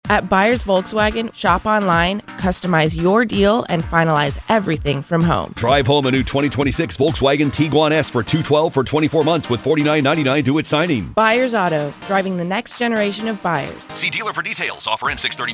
At Buyers Volkswagen, shop online, customize your deal, and finalize everything from home. Drive home a new 2026 Volkswagen Tiguan S for $212 for 24 months with $49.99 due at signing. Buyers Auto, driving the next generation of buyers. See dealer for details. Offer ends 6/30.